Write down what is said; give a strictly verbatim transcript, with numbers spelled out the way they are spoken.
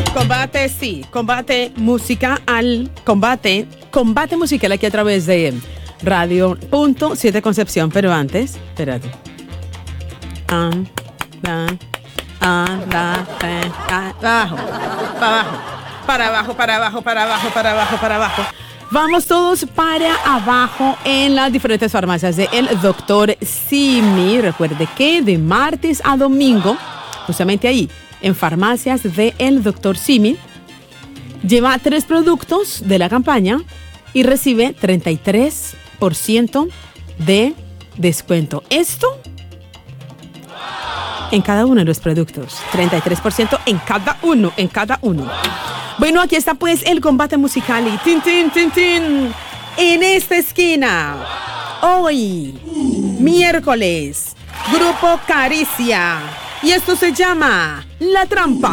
Combate, sí, combate música al combate, combate musical aquí a través de Radio Punto siete Concepción, pero antes, espérate. Ah, ah, ah, ah, ah, abajo, para abajo, para abajo, para abajo, para abajo, para abajo, para abajo. Vamos todos para abajo en las diferentes farmacias de El Doctor Simi. Recuerde que de martes a domingo, justamente ahí, en farmacias de El Doctor Simi, lleva tres productos de la campaña y recibe treinta y tres por ciento de descuento. Esto en cada uno de los productos. treinta y tres por ciento en cada uno, en cada uno. Bueno, aquí está pues el combate musical y tin, tin, tin, tin. En esta esquina, hoy, miércoles, Grupo Caricia. Y esto se llama La Trampa.